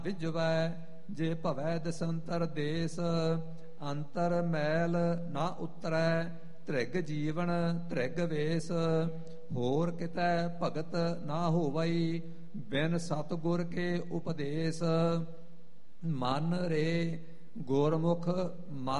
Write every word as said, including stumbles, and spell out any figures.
ਵਿਜਵੈ ਜੇ ਭਵੈ ਦਸੰਤਰ ਦੇਸ, ਅੰਤਰ ਮੈਲ ਨਾ ਉਤਰੈ ਧ੍ਰਿਗ ਜੀਵਨ ਧ੍ਰਿਗ ਵੇਸ। ਹੋਰ ਕਿਤੈ ਭਗਤ ਨਾ ਹੋਵਈ ਬਿਨ ਸਤਿਗੁਰ ਕੇ ਉਪਦੇਸ। ਮਨ ਰੇ ਗੁਰਮੁਖ